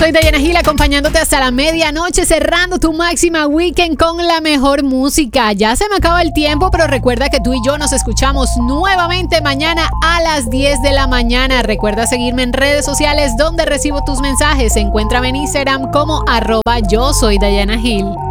Soy Diana Gil acompañándote hasta la medianoche, cerrando tu máxima weekend con la mejor música. Ya se me acaba el tiempo, pero recuerda que tú y yo nos escuchamos nuevamente mañana a las 10 de la mañana. Recuerda seguirme en redes sociales donde recibo tus mensajes. Encuéntrame en Instagram como @yo soy Diana Gil.